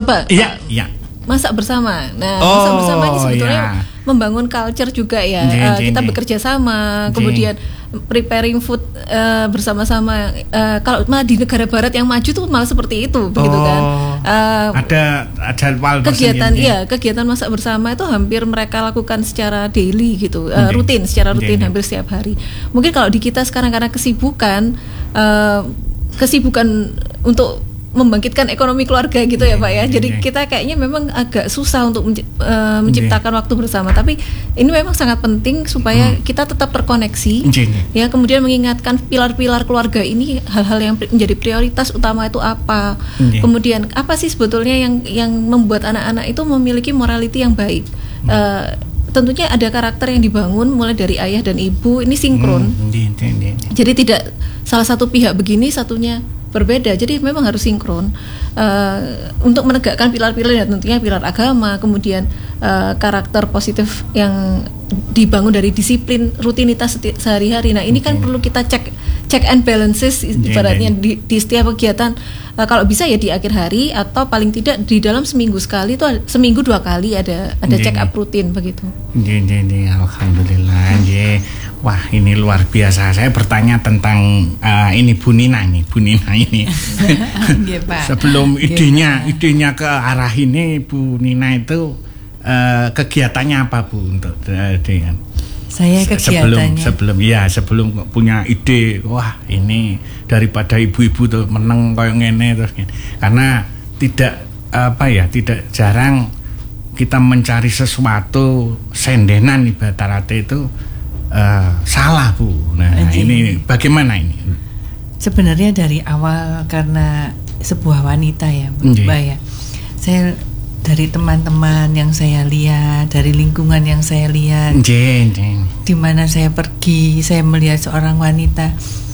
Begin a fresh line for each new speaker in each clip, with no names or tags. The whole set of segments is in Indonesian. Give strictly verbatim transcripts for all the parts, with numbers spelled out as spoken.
Pak.
Iya, iya.
Masak bersama. Nah,
oh,
masak bersama ini sebetulnya
ya.
membangun culture juga ya.
Jen,
uh,
jen,
kita
jen.
bekerja sama,
Jen.
kemudian preparing food uh, bersama-sama. Uh, kalau malah di negara barat yang maju tuh malah seperti itu, begitu
oh,
kan? Uh,
ada jadwal
kegiatan iya, kegiatan masak bersama itu hampir mereka lakukan secara daily gitu, uh, rutin, secara rutin jen, hampir setiap hari. Mungkin kalau di kita sekarang karena kesibukan, uh, kesibukan untuk membangkitkan ekonomi keluarga gitu ya Pak ya. Jadi kita kayaknya memang agak susah untuk menci- uh, menciptakan waktu bersama. Tapi ini memang sangat penting supaya hmm. kita tetap terkoneksi. Ya, kemudian mengingatkan pilar-pilar keluarga ini, hal-hal yang menjadi prioritas utama itu apa. Kemudian apa sih sebetulnya yang yang membuat anak-anak itu memiliki morality yang baik. Hmm. Uh, tentunya ada karakter yang dibangun mulai dari ayah dan ibu, ini sinkron. Hmm. Jadi tidak salah satu pihak begini, satunya berbeda, jadi memang harus sinkron uh, untuk menegakkan pilar-pilar ya, tentunya pilar agama, kemudian uh, karakter positif yang dibangun dari disiplin rutinitas sehari-hari. Nah ini kan hmm. perlu kita cek check and balances ibaratnya di, di setiap kegiatan, uh, kalau bisa ya di akhir hari atau paling tidak di dalam seminggu sekali itu seminggu dua kali ada ada check up rutin begitu.
Jadi alhamdulillah. Wah ini luar biasa. Saya bertanya tentang uh, ini Bu Nina ini, Bu Nina ini. Sebelum idenya idenya ke arah ini, Bu Nina itu uh, kegiatannya apa Bu untuk uh, dengan
saya kegiatannya
sebelum sebelum ya sebelum punya ide, wah ini daripada ibu-ibu tuh meneng koyo ngene terus gini. Karena tidak apa ya tidak jarang kita mencari sesuatu sendenan ibarat itu Uh, salah Bu. Nah Anjing. Ini bagaimana ini?
Sebenarnya dari awal karena sebuah wanita ya Mbak ya. Saya dari teman-teman yang saya lihat, dari lingkungan yang saya lihat, di mana saya pergi, saya melihat seorang wanita,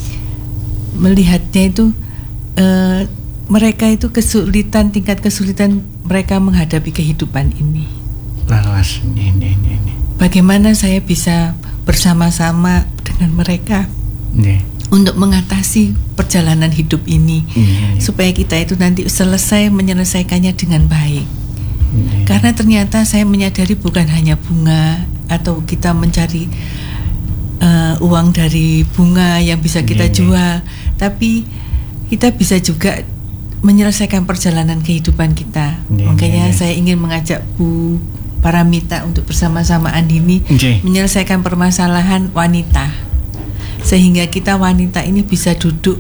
melihatnya itu uh, mereka itu kesulitan, tingkat kesulitan mereka menghadapi kehidupan ini.
Lawas, ini, ini, ini.
Bagaimana saya bisa bersama-sama dengan mereka yeah. untuk mengatasi perjalanan hidup ini yeah. supaya kita itu nanti selesai menyelesaikannya dengan baik yeah. Karena ternyata saya menyadari bukan hanya bunga atau kita mencari uh, uang dari bunga yang bisa kita yeah. jual, tapi kita bisa juga menyelesaikan perjalanan kehidupan kita yeah. Makanya yeah. saya ingin mengajak Bu Paramita untuk bersama-sama Andini okay. menyelesaikan permasalahan wanita, sehingga kita wanita ini bisa duduk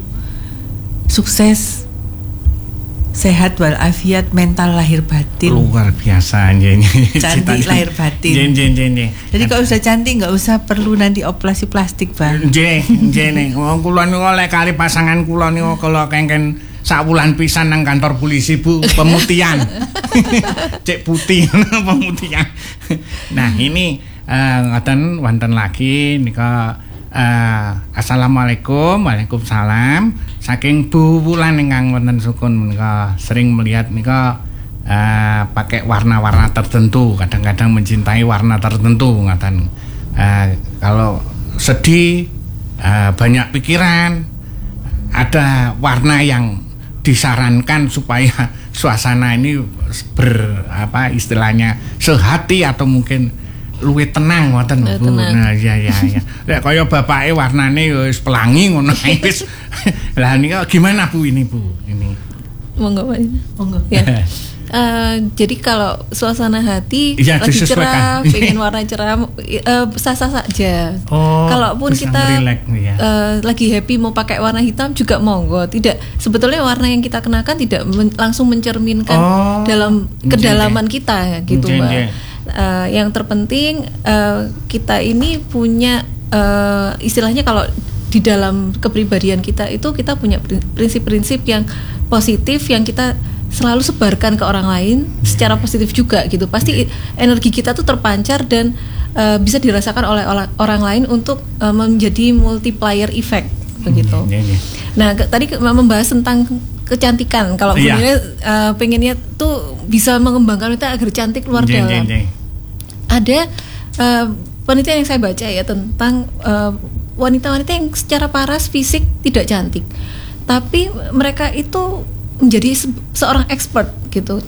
sukses, sehat walafiat, mental lahir batin.
Luar biasa ini.
Cantik lahir batin.
Jen, jen, jen, jen.
Jadi kalau sudah cantik nggak usah perlu nanti operasi plastik Bang.
Jen, jen. Wong kula niku oleh kali pasangan kula niku kalau kengken sak wulan pisan nang kantor polisi Bu, pemutihan. Cek putih pemutihan. Nah, ini ngoten uh, wonten lagi nika uh, assalamualaikum, waalaikumsalam. Saking Bu Wulan ingkang wonten sukun menika sering melihat nika uh, pakai warna-warna tertentu, kadang-kadang mencintai warna tertentu ngoten. Uh, kalau sedih, uh, banyak pikiran, ada warna yang disarankan supaya suasana ini ber apa istilahnya sehati atau mungkin luwih tenang ngoten Bu. Nah ya ya ya. Lek kaya bapake warnane wis pelangi ngono wis. Lah niku gimana Bu ini Bu? Ini.
Monggo Pak. Monggo. Ya. Uh, jadi kalau suasana hati
ya,
lagi cerah, pengen warna cerah, uh, sah-sah saja.
Oh,
kalaupun kita
relax, ya.
uh, lagi happy mau pakai warna hitam juga monggo. Tidak, sebetulnya warna yang kita kenakan tidak men- langsung mencerminkan oh, dalam kedalaman jen, kita, gitu jen, Mbak. Jen. Uh, yang terpenting uh, kita ini punya uh, istilahnya kalau di dalam kepribadian kita itu kita punya prinsip-prinsip yang positif yang kita selalu sebarkan ke orang lain secara positif juga gitu. Pasti okay. energi kita tuh terpancar dan uh, bisa dirasakan oleh orang lain untuk uh, menjadi multiplier effect begitu. Mm, yeah, yeah. Nah ke, tadi membahas tentang kecantikan. Kalau yeah. Bunyinya uh, pengennya tuh bisa mengembangkan kita agar cantik luar yeah, dalam. Yeah, yeah. Ada uh, penelitian yang saya baca ya tentang uh, wanita-wanita yang secara paras fisik tidak cantik, tapi mereka itu menjadi se- seorang expert gitu. Ternyata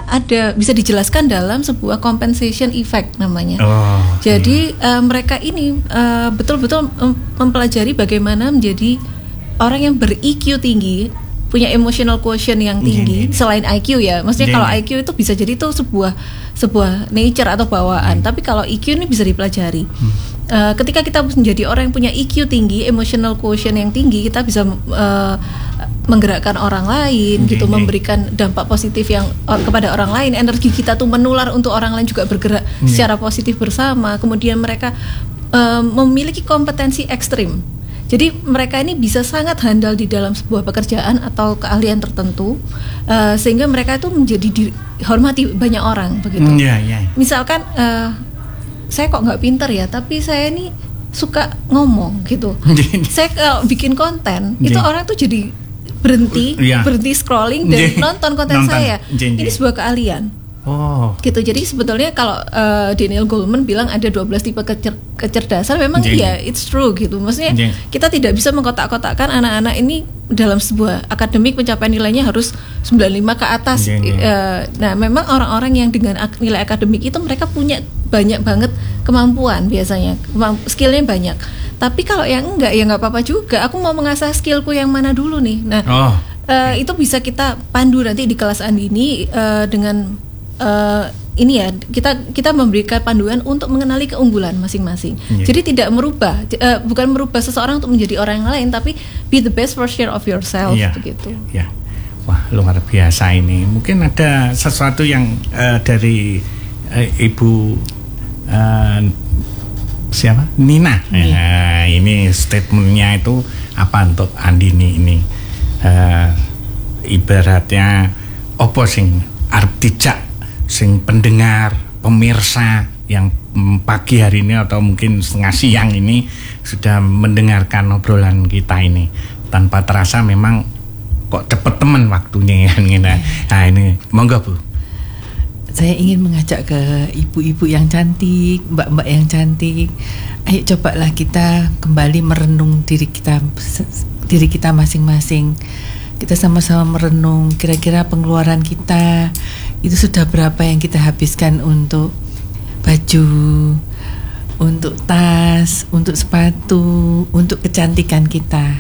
ada bisa dijelaskan dalam sebuah compensation effect namanya.
Oh,
Jadi uh, mereka ini uh, betul-betul mempelajari bagaimana menjadi orang yang ber-E Q tinggi, punya emotional quotient yang tinggi, yeah, yeah. selain I Q ya. Maksudnya yeah, kalau yeah. I Q itu bisa jadi itu sebuah sebuah nature atau bawaan, yeah. tapi kalau E Q ini bisa dipelajari. Hmm. Uh, ketika kita menjadi orang yang punya E Q tinggi, emotional quotient yang tinggi, kita bisa uh, menggerakkan orang lain, yeah, gitu, yeah. memberikan dampak positif yang or, kepada orang lain. Energi kita tuh menular untuk orang lain juga bergerak yeah. secara positif bersama. Kemudian mereka uh, memiliki kompetensi ekstrim. Jadi mereka ini bisa sangat handal di dalam sebuah pekerjaan atau keahlian tertentu, uh, sehingga mereka itu menjadi dihormati banyak orang begitu.
Mm, yeah, yeah.
Misalkan uh, saya kok nggak pinter ya, tapi saya ini suka ngomong gitu. Saya kalau bikin konten itu orang tuh jadi berhenti, yeah. berhenti scrolling dan yeah. nonton konten nonton. saya. Yeah. Ini sebuah keahlian.
Oh.
Gitu. Jadi sebetulnya kalau uh, Daniel Goleman bilang ada dua belas tipe kecer- kecerdasan, memang iya, it's true gitu. Maksudnya Jeng. kita tidak bisa mengkotak-kotakkan anak-anak ini dalam sebuah akademik pencapaian nilainya harus sembilan puluh lima ke atas. Uh, nah, memang orang-orang yang dengan ak- nilai akademik itu mereka punya banyak banget kemampuan biasanya, Kemamp- skillnya banyak. Tapi kalau yang enggak ya nggak apa-apa juga. Aku mau mengasah skillku yang mana dulu nih. Nah, oh. uh, itu bisa kita pandu nanti di kelas Andini uh, dengan Uh, ini ya kita kita memberikan panduan untuk mengenali keunggulan masing-masing. Yeah. Jadi tidak merubah, uh, bukan merubah seseorang untuk menjadi orang yang lain, tapi be the best version of yourself, yeah. begitu.
Ya, yeah. Wah luar biasa ini. Mungkin ada sesuatu yang uh, dari uh, Ibu uh, siapa? Nina. Yeah. Uh, ini statementnya itu apa untuk Andini ini? Uh, ibaratnya opo sing arep dijak sing pendengar, pemirsa yang pagi hari ini atau mungkin setengah siang ini sudah mendengarkan obrolan kita ini, tanpa terasa memang kok cepet temen waktunya kan. Nah ini monggo Bu.
Saya ingin mengajak ke ibu-ibu yang cantik, mbak-mbak yang cantik, ayo cobalah kita kembali merenung diri kita diri kita masing-masing. Kita sama-sama merenung kira-kira pengeluaran kita itu sudah berapa yang kita habiskan untuk baju, untuk tas, untuk sepatu, untuk kecantikan kita.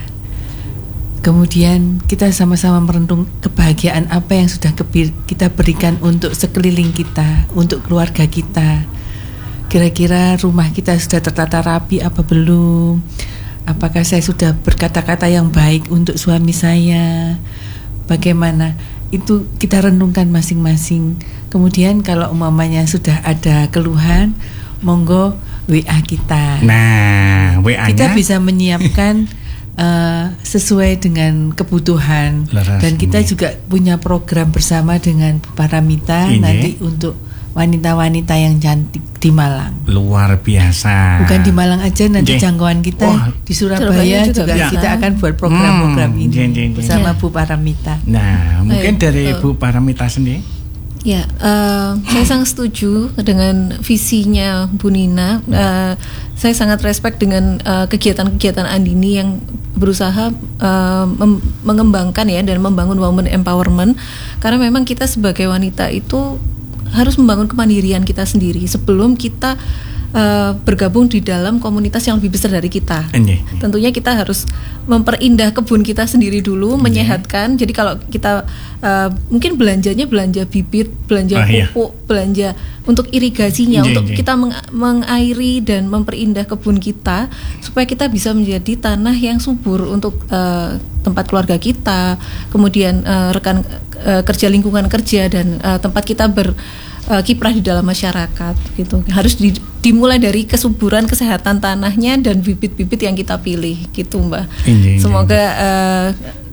Kemudian kita sama-sama merenung kebahagiaan apa yang sudah kita berikan untuk sekeliling kita, untuk keluarga kita. Kira-kira rumah kita sudah tertata rapi apa belum? Apakah saya sudah berkata-kata yang baik untuk suami saya? Bagaimana? Itu kita renungkan masing-masing. Kemudian kalau umpamanya sudah ada keluhan, monggo W A kita.
Nah, W A-nya
kita bisa menyiapkan uh, sesuai dengan kebutuhan. Leras dan kita ini. juga punya program bersama dengan Paramita ini. Nanti untuk wanita-wanita yang cantik di Malang.
Luar biasa.
Bukan di Malang aja, nanti Jeng. jangkauan kita oh, di Surabaya juga, juga ya. kita akan buat program-program hmm, ini jeng, jeng, jeng. bersama ya. Bu Paramita.
Nah, mungkin Ayo, dari uh, Bu Paramita sendiri.
Ya, uh, saya sangat setuju dengan visinya Bu Nina. Uh, saya sangat respect dengan uh, kegiatan-kegiatan Andini yang berusaha uh, mem- mengembangkan ya dan membangun women empowerment. Karena memang kita sebagai wanita itu harus membangun kemandirian kita sendiri sebelum kita uh, bergabung di dalam komunitas yang lebih besar dari kita. Enye. Tentunya kita harus memperindah kebun kita sendiri dulu, Enye. menyehatkan. Jadi kalau kita uh, mungkin belanjanya belanja bibit, belanja oh, pupuk, iya. belanja untuk irigasinya, Enye, untuk Enye. kita meng- mengairi dan memperindah kebun kita supaya kita bisa menjadi tanah yang subur untuk uh, tempat keluarga kita, kemudian uh, rekan uh, kerja lingkungan kerja dan uh, tempat kita ber uh, kiprah di dalam masyarakat gitu. Harus di, dimulai dari kesuburan kesehatan tanahnya dan bibit-bibit yang kita pilih gitu Mbak. Ini, Semoga uh,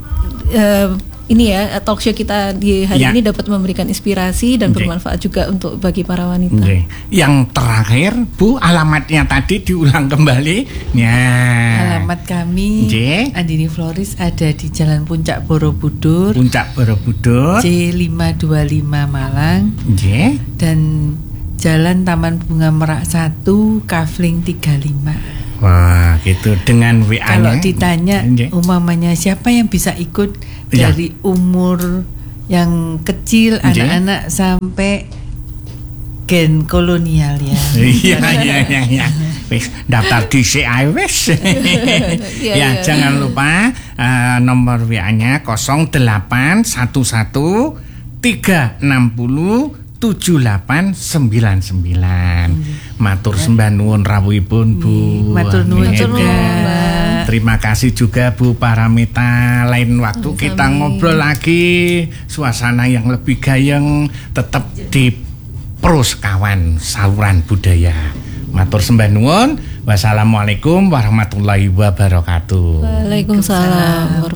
uh, ini ya talk show kita di hari ya. ini dapat memberikan inspirasi dan Oke. bermanfaat juga untuk bagi para wanita.
Oke. Yang terakhir Bu, alamatnya tadi diulang kembali. Ya.
Alamat kami Oke. Andini Floris ada di Jalan Puncak Borobudur.
Puncak Borobudur.
C lima dua lima Malang.
Oke.
Dan Jalan Taman Bunga Merak satu, Kafling tiga puluh lima.
Wah, gitu dengan W A-nya.
Kalau ditanya umpamanya siapa yang bisa ikut ya. dari umur yang kecil,
Nggih.
anak-anak sampai gen kolonial ya.
Iya iya iya iya. Wis daftar dhisik ae wis.
Iya,
Ya,
iya.
jangan lupa uh, nomor W A-nya nol delapan satu satu tiga enam nol tujuh delapan sembilan sembilan. Matur sembah nuwun rawuhipun Bu.
Matur nuwun
Nggih.
juga.
Terima kasih juga Bu Paramita. Lain waktu
Sami-sami.
kita ngobrol lagi, suasana yang lebih gayeng, tetap di Proskawan Saluran Budaya. Matur sembah nuwun. Wassalamualaikum warahmatullahi wabarakatuh.
Waalaikumsalam.